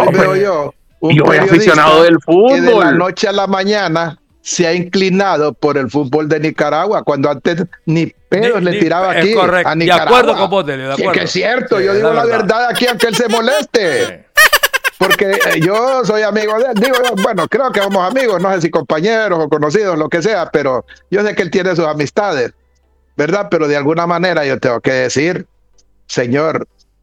veo yo un yo soy aficionado del fútbol. que de la noche a la mañana se ha inclinado por el fútbol de Nicaragua, cuando antes ni pedos le tiraba aquí a Nicaragua. De acuerdo con vos, Delio, de acuerdo. Que es cierto, yo digo la verdad aquí, aunque él se moleste. Porque yo soy amigo de él. Digo, bueno, creo que somos amigos, no sé si compañeros o conocidos, lo que sea, pero yo sé que él tiene sus amistades, ¿verdad? Pero de alguna manera yo tengo que decir, señor,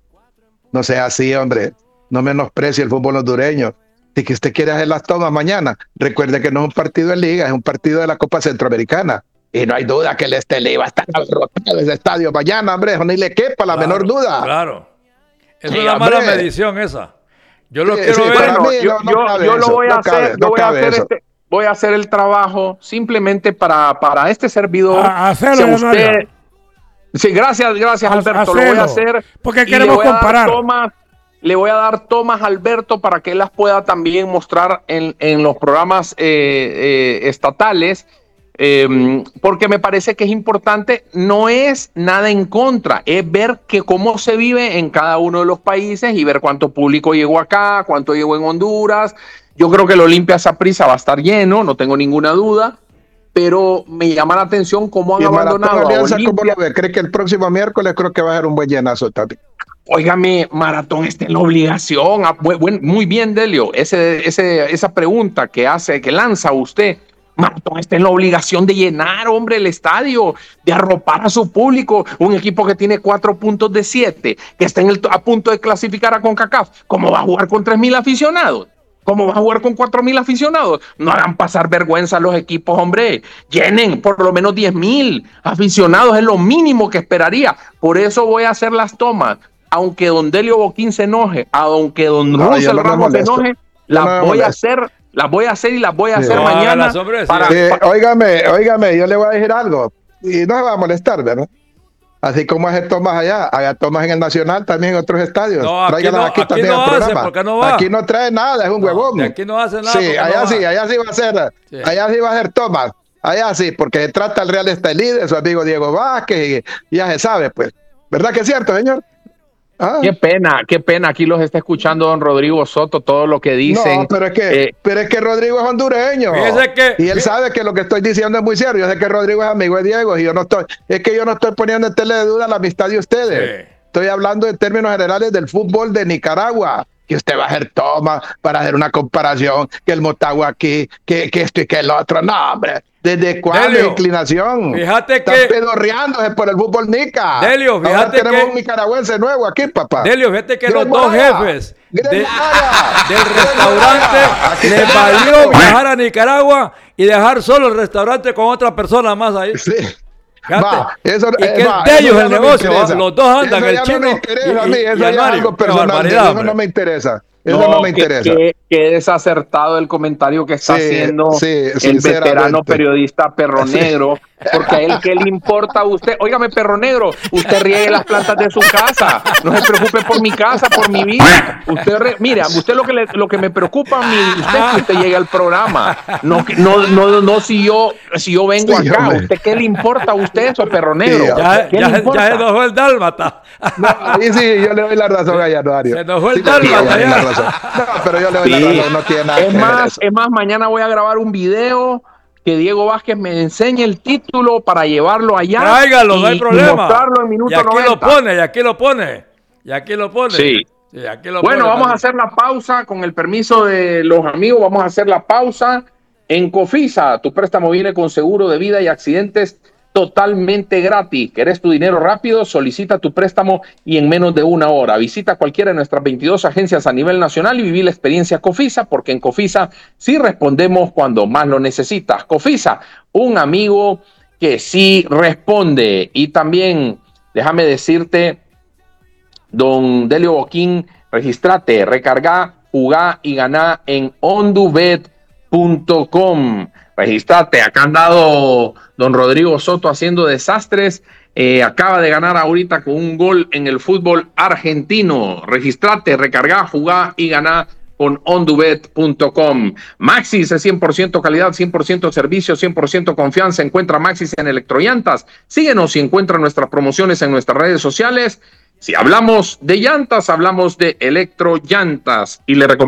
no sea así, hombre, no menosprecie el fútbol hondureño. Si que usted quiere hacer las tomas mañana, recuerde que no es un partido de liga, es un partido de la Copa Centroamericana. Y no hay duda que el Estelí va a estar abarrotado ese estadio mañana, hombre, ni le quepa la menor duda. Claro. Es una mala medición esa. Yo lo quiero ver. Bueno, yo lo voy a hacer. Voy a hacer el trabajo simplemente para este servidor. Hacerlo, usted. Sí, gracias, Alberto. Lo voy a hacer. Porque queremos comparar. Le voy a dar tomas a Alberto para que él las pueda también mostrar en los programas estatales. Porque me parece que es importante, no es nada en contra, es ver cómo se vive en cada uno de los países y ver cuánto público llegó acá, cuánto llegó en Honduras. Yo creo que el Olimpia Saprissa va a estar lleno, no tengo ninguna duda, pero me llama la atención cómo han abandonado a Olimpia. ¿Cómo lo ve? ¿Cree que el próximo miércoles creo que va a ser un buen llenazo también? Óigame, Maratón está en la obligación. Muy bien, Delio, esa pregunta que lanza usted. Maratón está en la obligación de llenar, hombre, el estadio, de arropar a su público. Un equipo que tiene 4 puntos de 7, que está a punto de clasificar a CONCACAF. ¿Cómo va a jugar con 3,000 aficionados? ¿Cómo va a jugar con 4,000 aficionados? No hagan pasar vergüenza a los equipos, hombre. Llenen por lo menos 10,000 aficionados, es lo mínimo que esperaría. Por eso voy a hacer las tomas. Aunque don Delio Boquín se enoje, aunque don Russell Ramos se enoje, las voy a hacer. Las voy a hacer y las voy a hacer mañana. Óigame, yo le voy a decir algo. Y no se va a molestar, ¿verdad? Así como hace tomas allá, haga tomas en el Nacional, también en otros estadios. No, aquí también no hace, porque no va. Aquí no trae nada, es un huevón. Aquí no hace nada. Sí, allá sí va a hacer. Sí. Allá sí va a hacer tomas. Allá sí, porque se trata el Real Estelí de su amigo Diego Vázquez y ya se sabe, pues. ¿Verdad que es cierto, señor? Ah. Qué pena, aquí los está escuchando don Rodrigo Soto, todo lo que dicen. No, pero es que Rodrigo es hondureño. Y él sabe que lo que estoy diciendo es muy serio. Yo sé que Rodrigo es amigo de Diego y yo no estoy poniendo en tela de duda la amistad de ustedes. Sí. Estoy hablando en términos generales del fútbol de Nicaragua. Que usted va a hacer toma para hacer una comparación, que el Motagua aquí, que esto y que el otro. No, hombre. ¿Desde cuándo inclinación? Fíjate están pedorreándose por el fútbol nica. Delio, fíjate ahora tenemos un nicaragüense nuevo aquí, papá. Delio, fíjate que los dos jefes del restaurante les valió viajar a Nicaragua y dejar solo el restaurante con otra persona más ahí. Sí. Eso, y que es de ellos el negocio, los dos andan, el chino y el Mario. Eso no me interesa. Eso no me interesa. Qué desacertado el comentario que está haciendo el veterano periodista Perro Negro, porque a él qué le importa a usted. Óigame, Perro Negro, usted riegue las plantas de su casa, no se preocupe por mi casa, por mi vida. Mira, usted lo que me preocupa a mí, usted es que usted llegue al programa, no si yo vengo acá. ¿Usted qué le importa a usted eso, Perro Negro? Ya se enojó el dálmata. No, ahí sí, yo le doy la razón a Januario. Se enojó el dálmata ya. No, pero yo le doy la razón, no tiene nada que ver eso. Es más, mañana voy a grabar un video que Diego Vázquez me enseñe el título para llevarlo allá. Tráigalo, no hay problema. Y mostrarlo en minuto 90. Y aquí lo pone. Sí. Bueno, vamos a hacer la pausa, con el permiso de los amigos, vamos a hacer la pausa. En Cofisa, tu préstamo viene con seguro de vida y accidentes totalmente gratis. ¿Querés tu dinero rápido? Solicita tu préstamo y en menos de 1 hora. Visita cualquiera de nuestras 22 agencias a nivel nacional y viví la experiencia Cofisa, porque en Cofisa sí respondemos cuando más lo necesitas. Cofisa, un amigo que sí responde. Y también, déjame decirte, don Delio Boquín, registrate, recarga, jugá y ganá en ondubet.com. Registrate, acá han dado don Rodrigo Soto haciendo desastres, acaba de ganar ahorita con un gol en el fútbol argentino. Registrate, recarga, jugá y ganá con ondubet.com. Maxis es 100% calidad, 100% servicio, 100% confianza. Encuentra Maxis en Electrollantas. Síguenos y encuentra nuestras promociones en nuestras redes sociales. Si hablamos de llantas, hablamos de Electrollantas. Y le recomiendo